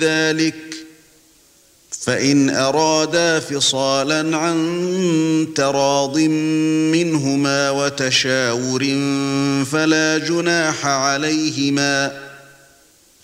ذلك فإن أرادا فصالا عن تراض منهما وتشاور فلا جناح عليهما